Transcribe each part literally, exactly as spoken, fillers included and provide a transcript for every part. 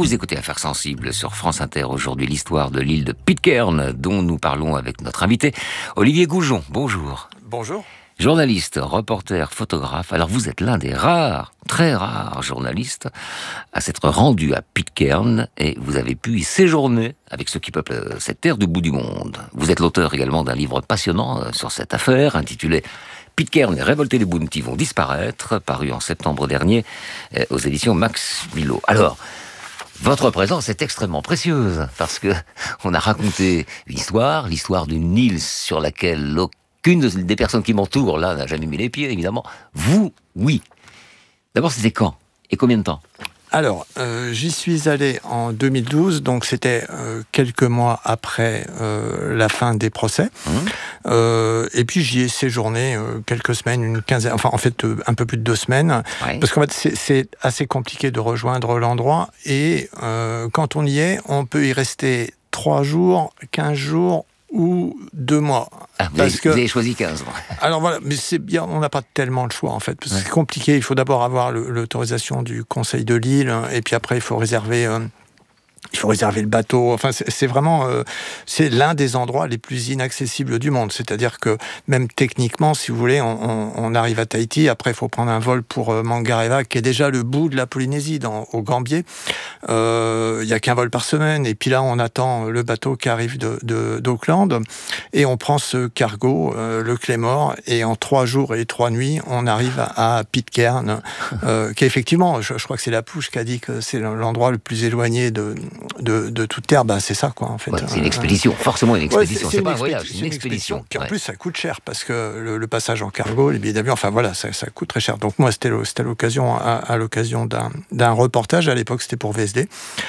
Vous écoutez Affaires sensibles sur France Inter. Aujourd'hui, l'histoire de l'île de Pitcairn, dont nous parlons avec notre invité, Olivier Goujon. Bonjour. Bonjour. Journaliste, reporter, photographe. Alors, vous êtes l'un des rares, très rares journalistes à s'être rendu à Pitcairn et vous avez pu y séjourner avec ceux qui peuplent cette terre du bout du monde. Vous êtes l'auteur également d'un livre passionnant sur cette affaire, intitulé Pitcairn, les révoltés des Bounty vont disparaître, paru en septembre dernier aux éditions Max Milo. Alors, votre présence est extrêmement précieuse parce que on a raconté une histoire, l'histoire d'une île sur laquelle aucune des personnes qui m'entourent là n'a jamais mis les pieds, évidemment. Vous, oui. D'abord, c'était quand et combien de temps ? Alors, euh, j'y suis allé en deux mille douze, donc c'était euh, quelques mois après euh, la fin des procès. Mmh. Euh, et puis j'y ai séjourné euh, quelques semaines, une quinzaine, enfin en fait euh, un peu plus de deux semaines, ouais. Parce qu'en fait c'est, c'est assez compliqué de rejoindre l'endroit et euh, quand on y est, on peut y rester trois jours, quinze jours ou deux mois. Ah, vous, avez, que, vous avez choisi quinze. Alors voilà, mais c'est bien, on n'a pas tellement le choix en fait, parce que ouais. C'est compliqué, il faut d'abord avoir le, l'autorisation du conseil de l'île, et puis après il faut réserver... Euh, Il faut réserver le bateau. Enfin, c'est, c'est vraiment, euh, c'est l'un des endroits les plus inaccessibles du monde. C'est-à-dire que même techniquement, si vous voulez, on, on, on arrive à Tahiti. Après, il faut prendre un vol pour euh, Mangareva, qui est déjà le bout de la Polynésie, dans, au Gambier. Il euh, y a qu'un vol par semaine. Et puis là, on attend le bateau qui arrive de, de, d'Auckland, et on prend ce cargo, euh, le Claymore, et en trois jours et trois nuits, on arrive à, à Pitcairn, euh, qui est effectivement, je, je crois que c'est la Pouche qui a dit que c'est l'endroit le plus éloigné de De, de toute terre, ben c'est ça quoi en fait. Ouais, c'est une expédition, euh, forcément une expédition. Ouais, c'est, c'est, c'est pas un voyage, c'est une expédition. expédition. Puis en ouais. plus ça coûte cher parce que le, le passage en cargo, les billets d'avion, enfin voilà, ça, ça coûte très cher. Donc moi c'était, c'était l'occasion à, à l'occasion d'un, d'un reportage. À l'époque c'était pour V S D.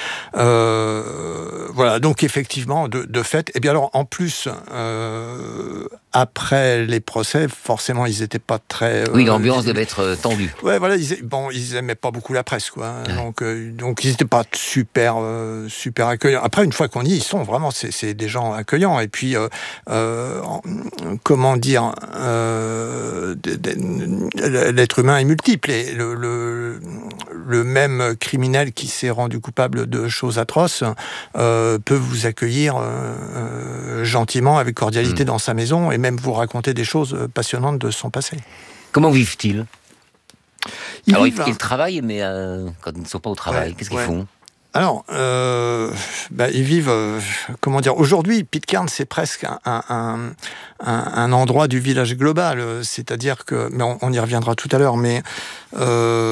Euh, voilà, donc effectivement de, de fait. Et bien alors en plus euh, après les procès, forcément ils étaient pas très. Euh, oui, l'ambiance ils, devait être tendue. Ouais, voilà, ils, bon, ils aimaient pas beaucoup la presse quoi. Ouais. Donc euh, donc ils étaient pas super. Euh, super accueillants. Après, une fois qu'on y est, ils sont vraiment, c'est, c'est des gens accueillants. Et puis, euh, euh, comment dire, euh, l'être humain est multiple. Et le, le, le même criminel qui s'est rendu coupable de choses atroces euh, peut vous accueillir euh, gentiment, avec cordialité mmh. dans sa maison, et même vous raconter des choses passionnantes de son passé. Comment vivent-ils ? Ils Alors, vivent, ils, ils travaillent, mais euh, quand ils ne sont pas au travail, ouais, qu'est-ce qu'ils ouais. font ? Alors, euh, bah, ils vivent, euh, comment dire, aujourd'hui, Pitcairn, c'est presque un, un, un, un endroit du village global, c'est-à-dire que, mais on, on y reviendra tout à l'heure, mais euh,